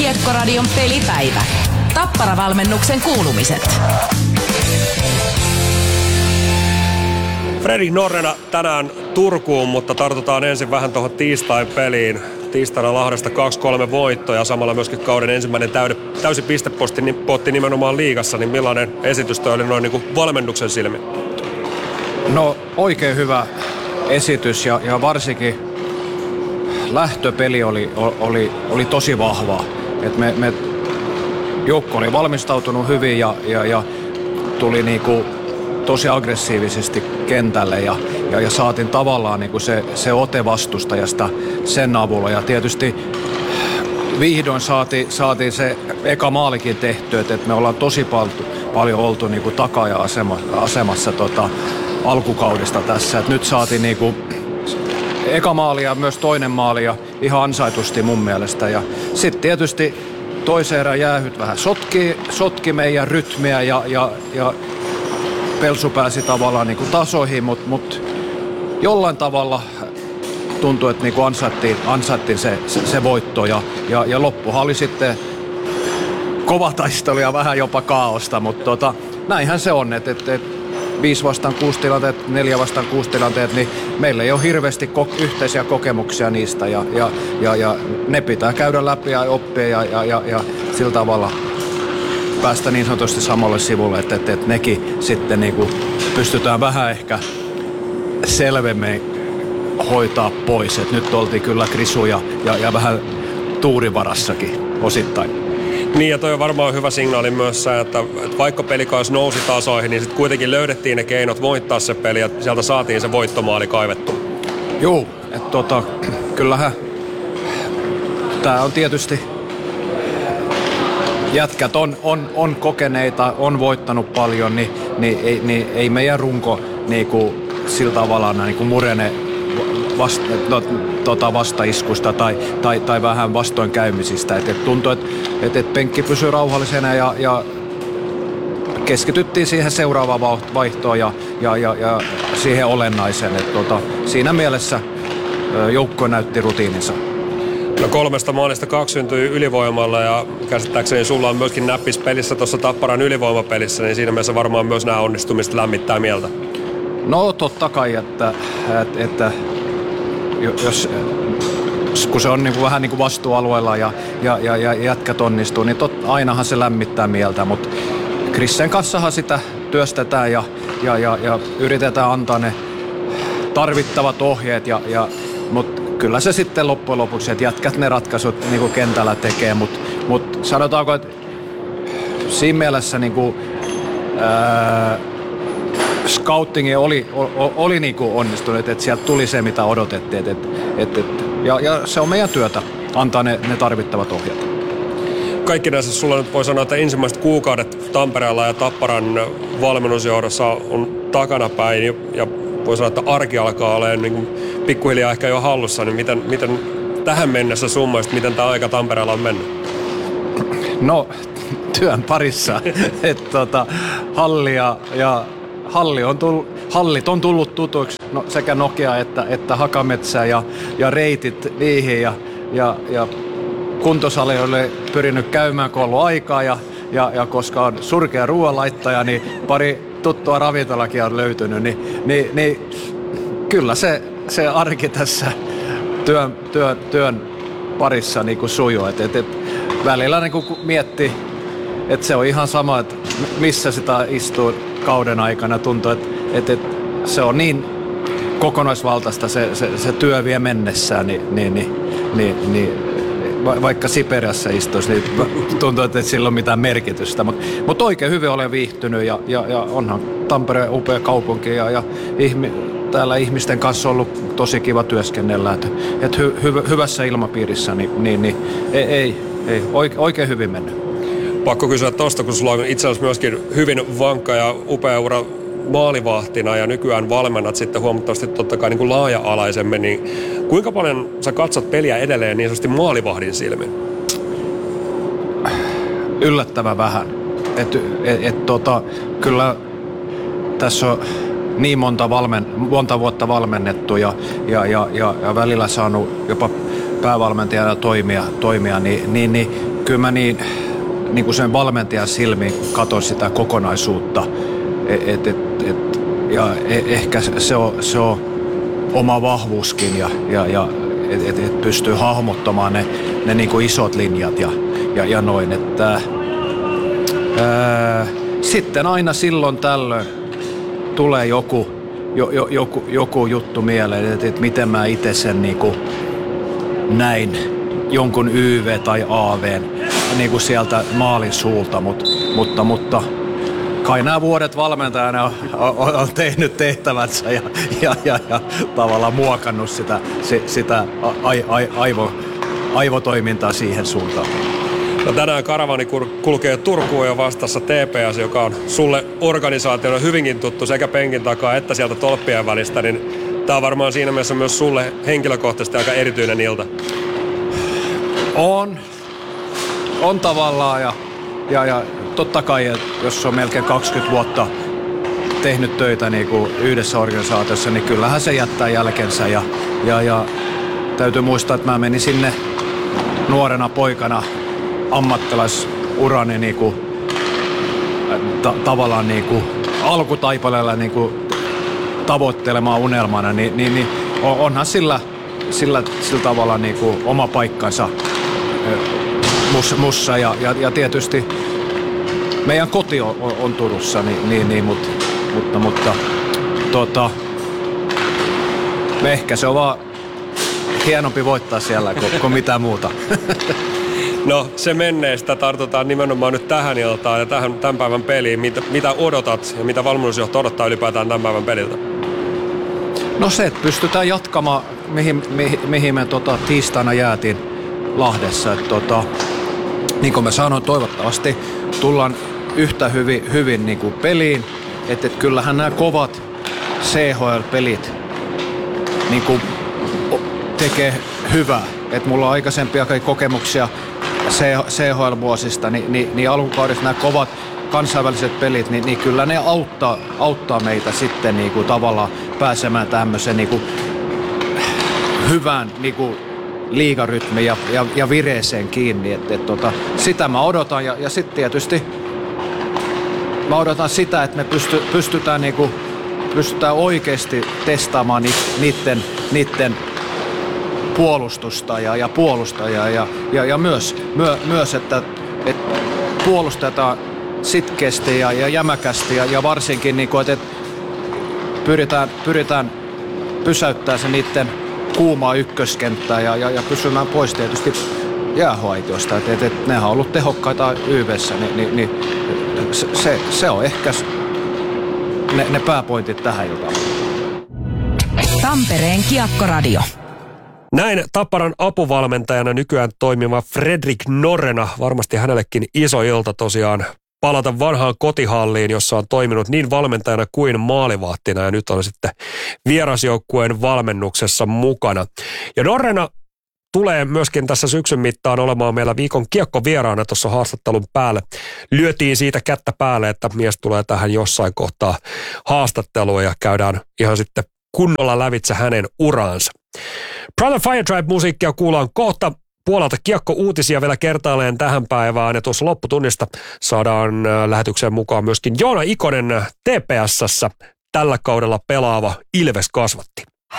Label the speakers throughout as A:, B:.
A: Kiekkoradion pelipäivä. Tappara-valmennuksen kuulumiset.
B: Fredrik Norrena tänään Turkuun, mutta tartutaan ensin vähän tuohon tiistain peliin. Tiistaina Lahdesta 2-3 voitto ja samalla myöskin kauden ensimmäinen täysi pistepotti nimenomaan liigassa. Niin millainen esitys toi oli noin niin kuin valmennuksen silmin?
C: No oikein hyvä esitys ja varsinkin lähtöpeli oli tosi vahva. Et me joukko oli valmistautunut hyvin ja tuli niinku tosi aggressiivisesti kentälle ja saatiin tavallaan niinku se ote vastustajasta sen avulla. Ja tietysti vihdoin saatiin se eka maalikin tehty, että me ollaan tosi paljon oltu niinku takaaja-asemassa alkukaudesta tässä. Et nyt saatiin niinku eka maali ja myös toinen maali ja ihan ansaitusti mun mielestä. Ja sitten tietysti toisen erän jäähyt vähän sotki meidän rytmiä ja Pelsu pääsi tavallaan niinku tasoihin, mutta jollain tavalla tuntui, että niinku ansaittiin se voitto ja loppuhan oli sitten kova taistelu ja vähän jopa kaaosta, mutta näinhän se on, että 5 vastaan 6 tilanteet, 4 vastaan 6 tilanteet, niin meillä ei ole hirveästi yhteisiä kokemuksia niistä ja ne pitää käydä läpi ja oppia ja sillä tavalla päästä niin sanotusti samalle sivulle, että nekin sitten niinku pystytään vähän ehkä selvemmin hoitaa pois. Et nyt oltiin kyllä krisuja ja vähän tuurivarassakin osittain.
B: Niin ja toi on varmaan hyvä signaali myös se, että vaikka pelikaus nousi tasoihin, niin sitten kuitenkin löydettiin ne keinot voittaa se peli ja sieltä saatiin se voittomaali kaivettu.
C: Joo, että kyllähän tää on tietysti jätkät on kokeneita, on voittanut paljon, niin ei meidän runko niinku sillä tavalla niinku murene vastaiskusta tai vähän vastoinkäymisistä. Et tuntuu, että penkki pysyy rauhallisena ja keskityttiin siihen seuraavaan vaihtoon ja siihen olennaiseen. Siinä mielessä joukko näytti rutiininsa.
B: No 3 maalista 2 syntyi ylivoimalla ja käsittääkseni sulla on myöskin näppis pelissä tuossa Tapparan ylivoimapelissä, niin siinä mielessä varmaan myös nämä onnistumiset lämmittää mieltä.
C: No totta kai, että jos kun se on niin kuin vähän niin kuin vastuualueella ja jätkät onnistuu, niin ainahan se lämmittää mieltä, mutta Krissen kanssahan sitä työstetään ja yritetään antaa ne tarvittavat ohjeet, mutta kyllä se sitten loppujen lopuksi, että jätkät ne ratkaisut niin kuin kentällä tekee, mutta sanotaanko, että siinä mielessä niin kuin, scoutingi oli niin kuin onnistunut, että sieltä tuli se, mitä odotettiin. Ja se on meidän työtä, antaa ne tarvittavat ohjeet.
B: Kaikki näissä sulla nyt voi sanoa, että ensimmäiset kuukaudet Tampereella ja Tapparan valmennusjohdossa on takanapäin ja voi sanoa, että arki alkaa olemaan niin kuin pikkuhiljaa ehkä jo hallussa. Niin miten tähän mennessä summaisit, miten tämä aika Tampereella on mennyt?
C: No, työn parissa. Hallit on tullut tutuiksi, sekä Nokia että Hakametsä ja reitit niihin ja kuntosali oli pyrinyt käymään, kun on ollut aikaa ja koska on surkea ruoanlaittaja, niin pari tuttua ravintolakin on löytynyt, niin kyllä se arki tässä työn parissa niin kuin sujuu. Et välillä niin kuin miettii, että se on ihan sama, että missä sitä istuu kauden aikana. Tuntuu, että se on niin kokonaisvaltaista se työ vie mennessään, niin vaikka Siperiassa istuisi, niin tuntuu, että sillä on mitään merkitystä. Mutta oikein hyvin olen viihtynyt ja onhan Tampere upea kaupunki ja täällä ihmisten kanssa on ollut tosi kiva työskennellä. Että hyvässä ilmapiirissä, niin ei oikein hyvin mennyt.
B: Pakko kysyä tosta, kun sulla on itse asiassa myöskin hyvin vankka ja upea ura maalivahtina ja nykyään valmennat sitten huomattavasti totta kai niin kuin laaja-alaisemmin, niin kuinka paljon sä katsot peliä edelleen niin sanotusti maalivahdin silmin?
C: Yllättävän vähän. Kyllä tässä on niin monta vuotta valmennettu ja välillä saanut jopa päävalmentajana toimia, niin kyllä mä niin kuin sen valmentajan silmiin katon sitä kokonaisuutta. Ehkä se on oma vahvuuskin ja että pystyy hahmottamaan ne niin kuin isot linjat ja noin. Että, sitten aina silloin tällöin tulee joku juttu mieleen, että miten mä itse sen niin kuin näin jonkun YV tai AV niin kuin sieltä maalin suulta, mutta kai nämä vuodet valmentajana on tehnyt tehtävänsä ja tavallaan muokannut sitä aivotoimintaa siihen suuntaan.
B: No tänään karavani kulkee Turkuun ja vastassa TPS, joka on sulle organisaationa hyvinkin tuttu sekä penkin takaa että sieltä tolppien välistä, niin tää on varmaan siinä mielessä myös sulle henkilökohtaisesti aika erityinen ilta. On tavallaan ja totta kai, että jos on melkein 20 vuotta tehnyt töitä niin kuin yhdessä organisaatiossa, niin kyllähän se jättää jälkensä ja täytyy muistaa, että mä menin sinne nuorena poikana ammattilaisurani niin kuin, tavallaan niin kuin alkutaipaleella niin kuin tavoittelemaan unelmana, niin onhan sillä tavalla niin kuin oma paikkansa mussa ja tietysti meidän koti on Turussa, mutta ehkä se on vaan hienompi voittaa siellä kuin mitään muuta. No se menneestä tartutaan nimenomaan nyt tähän iltaan ja tämän päivän peliin. Mitä odotat ja mitä valmennusjohto odottaa ylipäätään tämän päivän peliltä?
C: No se, että pystytään jatkamaan mihin me tiistaina jäätiin Lahdessa. Niin kuin mä sanoin, toivottavasti tullaan yhtä hyvin niin kuin peliin. Että kyllähän nämä kovat CHL-pelit niin kuin tekee hyvää. Että mulla on aikaisempia kokemuksia CHL-vuosista, niin alkukaudessa nämä kovat kansainväliset pelit, niin kyllä ne auttaa meitä sitten niin kuin tavallaan pääsemään tämmöiseen niin kuin hyvään niin kuin liigarytmiin ja vireeseen kiinni. Sitä mä odotan ja sitten tietysti mä odotan sitä, että me pystytään oikeasti testaamaan niiden puolustusta ja puolustajaa ja myös että puolustetaan sitkeästi ja jämäkästi ja varsinkin että pyritään pysäyttämään se niiden kuumaa ykköskenttää ja pysymään pois tietysti jäähoaitiosta. Että nehän on ollut tehokkaita YV:ssä, niin se on ehkä ne pääpointit tähän iltaan.
A: Tampereen Kiekkoradio.
B: Näin Tapparan apuvalmentajana nykyään toimiva Fredrik Norrena, varmasti hänellekin iso ilta tosiaan palata vanhaan kotihalliin, jossa on toiminut niin valmentajana kuin maalivahtina ja nyt on sitten vierasjoukkueen valmennuksessa mukana. Ja Norrena tulee myöskin tässä syksyn mittaan olemaan meillä viikon kiekkovieraana tuossa haastattelun päälle. Lyötiin siitä kättä päälle, että mies tulee tähän jossain kohtaa haastatteluun ja käydään ihan sitten kunnolla lävitse hänen uraansa. Brother Fire Tribe-musiikkia kuullaan kohta. Puolalta kiekko-uutisia vielä kertaalleen tähän päivään ja tuossa lopputunnista saadaan lähetykseen mukaan myöskin Joona Ikonen TPS:ssä tällä kaudella pelaava Ilves kasvatti.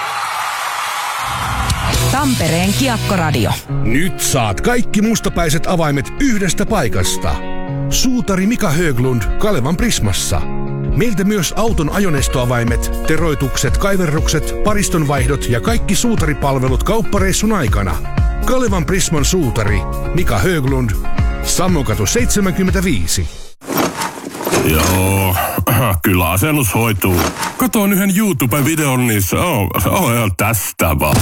A: Tampereen Kiekkoradio.
D: Nyt saat kaikki mustapäiset avaimet yhdestä paikasta. Suutari Mika Höglund Kalevan Prismassa. Meiltä myös auton ajoneustoavaimet, teroitukset, kaiverrukset, paristonvaihdot ja kaikki suutaripalvelut kauppareissun aikana. Kalevan Prisman suutari Mika Höglund, Sammokatu 75.
E: Joo, kyllä asennus hoituu. Katoin yhden YouTube-videon, niin se on ihan tästä vaan.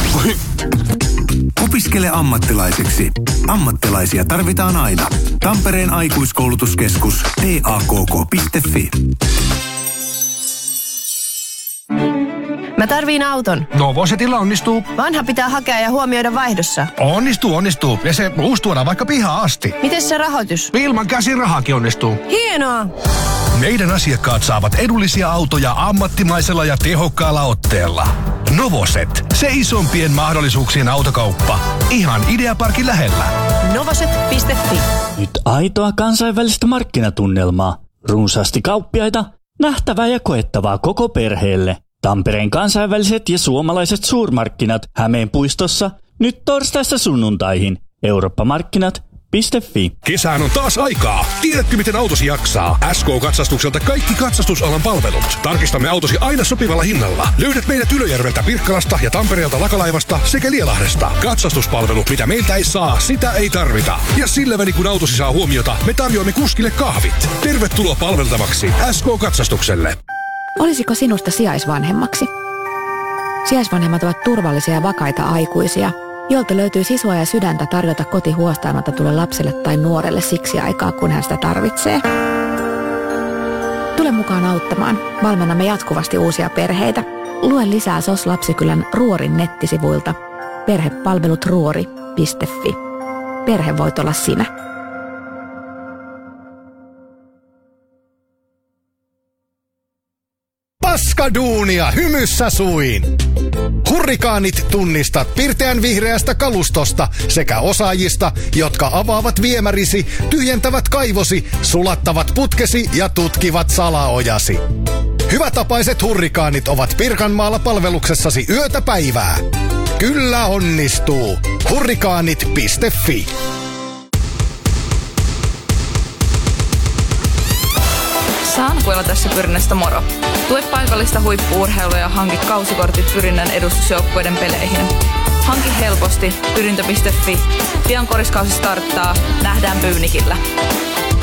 F: Opiskele ammattilaiseksi. Ammattilaisia tarvitaan aina. Tampereen aikuiskoulutuskeskus TAKK.fi.
G: Mä tarviin auton.
D: No, Vosetilla onnistuu.
G: Vanha pitää hakea ja huomioida vaihdossa.
D: Onnistuu. Ja se uusi tuodaan vaikka pihaan asti.
G: Miten se rahoitus?
D: Ilman käsirahakin onnistuu.
G: Hienoa!
D: Meidän asiakkaat saavat edullisia autoja ammattimaisella ja tehokkaalla otteella. Novoset, se isompien mahdollisuuksien autokauppa. Ihan Ideaparkin lähellä.
G: Novoset.fi.
H: Nyt aitoa kansainvälistä markkinatunnelmaa. Runsaasti kauppiaita, nähtävää ja koettavaa koko perheelle. Tampereen kansainväliset ja suomalaiset suurmarkkinat Hämeenpuistossa nyt torstaista sunnuntaihin. Eurooppamarkkinat.fi.
D: Kesään on taas aikaa. Tiedätkö, miten autosi jaksaa? SK-katsastukselta kaikki katsastusalan palvelut. Tarkistamme autosi aina sopivalla hinnalla. Löydät meidät Ylöjärveltä, Pirkkalasta ja Tampereelta Lakalaivasta sekä Lielahdesta. Katsastuspalvelu, mitä meiltä ei saa, sitä ei tarvita. Ja sillä välin kun autosi saa huomiota, me tarjoamme kuskille kahvit. Tervetuloa palveltavaksi SK-katsastukselle.
I: Olisiko sinusta sijaisvanhemmaksi? Sijaisvanhemmat ovat turvallisia ja vakaita aikuisia, joilta löytyy sisua ja sydäntä tarjota koti huostaanotetulle lapselle tai nuorelle siksi aikaa, kun hän sitä tarvitsee. Tule mukaan auttamaan. Valmennamme jatkuvasti uusia perheitä. Lue lisää SOS Lapsikylän Ruorin nettisivuilta perhepalvelutruori.fi. Perhe voit olla sinä.
J: Paskaduunia hymyssä suin! Hurrikaanit tunnistat pirteän vihreästä kalustosta sekä osaajista, jotka avaavat viemärisi, tyhjentävät kaivosi, sulattavat putkesi ja tutkivat salaojasi. Hyvätapaiset hurrikaanit ovat Pirkanmaalla palveluksessasi yötä päivää. Kyllä onnistuu. Hurrikaanit.fi.
K: Saanpuilla tässä Pyrinnästä moro. Tue paikallista huippu-urheilua ja hanki kausikortit Pyrinnän edustusjoukkueiden peleihin. Hanki helposti pyrintö.fi. Pian koriskausi starttaa. Nähdään Pyynikillä.